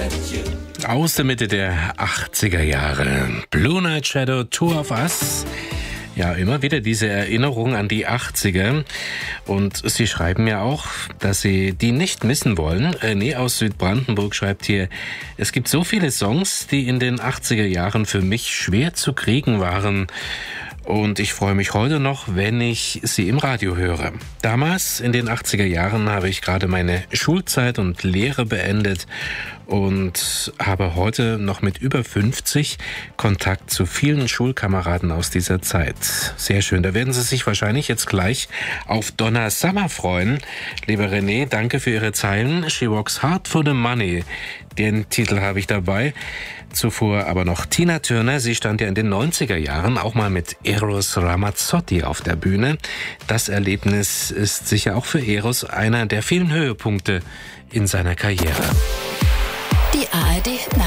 Aus der Mitte der 80er Jahre. Blue Night Shadow, Two of Us. Ja, immer wieder diese Erinnerung an die 80er. Und Sie schreiben ja auch, dass Sie die nicht missen wollen. René aus Südbrandenburg schreibt hier, es gibt so viele Songs, die in den 80er Jahren für mich schwer zu kriegen waren. Und ich freue mich heute noch, wenn ich sie im Radio höre. Damals, in den 80er Jahren, habe ich gerade meine Schulzeit und Lehre beendet und habe heute noch mit über 50 Kontakt zu vielen Schulkameraden aus dieser Zeit. Sehr schön. Da werden Sie sich wahrscheinlich jetzt gleich auf Donna Summer freuen. Lieber René, danke für Ihre Zeilen. She works hard for the money. Den Titel habe ich dabei. Zuvor aber noch Tina Turner. Sie stand ja in den 90er Jahren auch mal mit Eros Ramazzotti auf der Bühne. Das Erlebnis ist sicher auch für Eros einer der vielen Höhepunkte in seiner Karriere. Die ARD